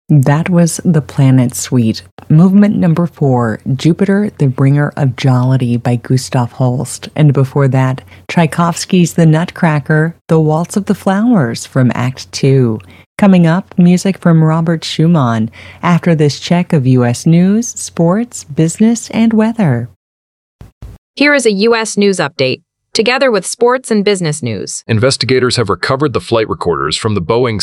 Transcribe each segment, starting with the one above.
That was the Planet Suite. Movement number 4, Jupiter, the Bringer of Jollity by Gustav Holst. And before that, Tchaikovsky's The Nutcracker, The Waltz of the Flowers from Act 2. Coming up, music from Robert Schumann, after this check of U.S. news, sports, business, and weather. Here is a U.S. news update, together with sports and business news. Investigators have recovered the flight recorders from the Boeing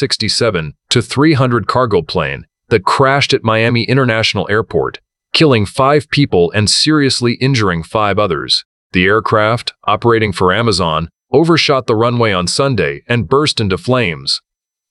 767-300 cargo plane that crashed at Miami International Airport, killing 5 people and seriously injuring 5 others. The aircraft, operating for Amazon, overshot the runway on Sunday and burst into flames.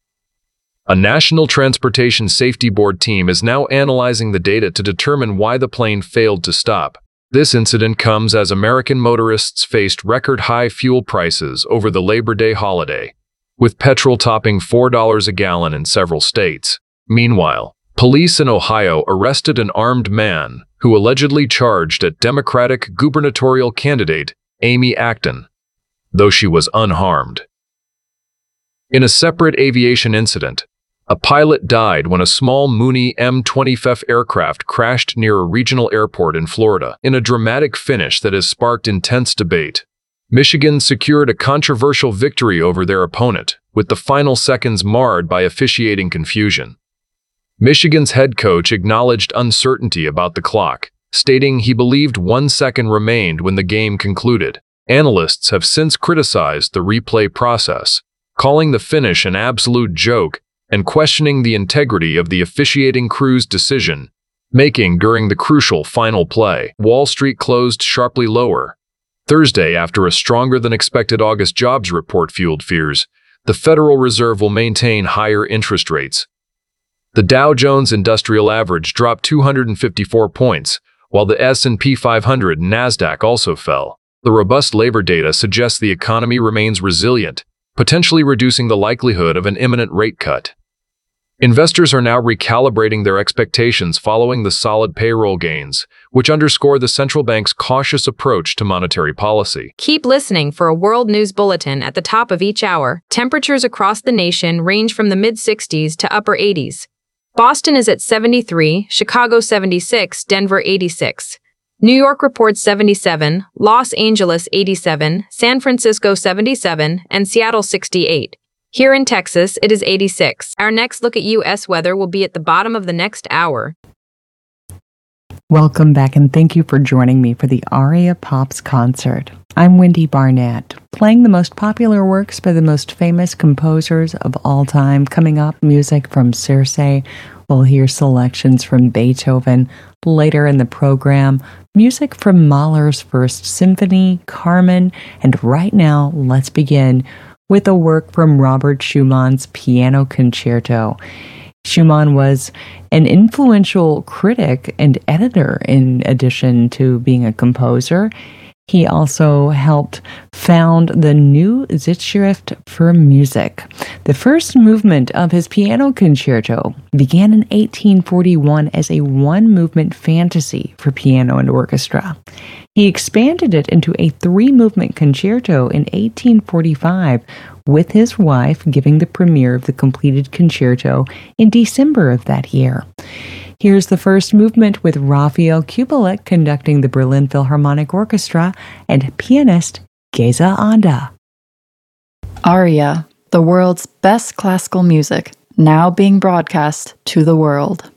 A National Transportation Safety Board team is now analyzing the data to determine why the plane failed to stop. This incident comes as American motorists faced record-high fuel prices over the Labor Day holiday, with petrol topping $4 a gallon in several states. Meanwhile, police in Ohio arrested an armed man who allegedly charged at Democratic gubernatorial candidate Amy Acton, though she was unharmed. In a separate aviation incident, a pilot died when a small Mooney M20F aircraft crashed near a regional airport in Florida, in a dramatic finish that has sparked intense debate. Michigan secured a controversial victory over their opponent, with the final seconds marred by officiating confusion. Michigan's head coach acknowledged uncertainty about the clock, stating he believed 1 second remained when the game concluded. Analysts have since criticized the replay process, calling the finish an absolute joke and questioning the integrity of the officiating crew's decision-making during the crucial final play. Wall Street closed sharply lower Thursday after a stronger-than-expected August jobs report fueled fears the Federal Reserve will maintain higher interest rates. The Dow Jones Industrial Average dropped 254 points, while the S&P 500 and Nasdaq also fell. The robust labor data suggests the economy remains resilient, potentially reducing the likelihood of an imminent rate cut. Investors are now recalibrating their expectations following the solid payroll gains, which underscore the central bank's cautious approach to monetary policy. Keep listening for a world news bulletin at the top of each hour. Temperatures across the nation range from the mid-60s to upper 80s. Boston is at 73, Chicago 76, Denver 86. New York reports 77, Los Angeles 87, San Francisco 77, and Seattle 68. Here in Texas, it is 86. Our next look at U.S. weather will be at the bottom of the next hour. Welcome back, and thank you for joining me for the Aria Pops concert. I'm Wendy Barnett, playing the most popular works by the most famous composers of all time. Coming up, music from Circe. We'll hear selections from Beethoven. Later in the program, music from Mahler's First Symphony, Carmen, and right now, let's begin with a work from Robert Schumann's Piano Concerto. Schumann was an influential critic and editor in addition to being a composer. He also helped found the Neue Zeitschrift für Musik. The first movement of his piano concerto began in 1841 as a one-movement fantasy for piano and orchestra. He expanded it into a 3-movement concerto in 1845, with his wife giving the premiere of the completed concerto in December of that year. Here's the first movement with Raphael Kubelik conducting the Berlin Philharmonic Orchestra and pianist Geza Anda. Aria, the world's best classical music, now being broadcast to the world.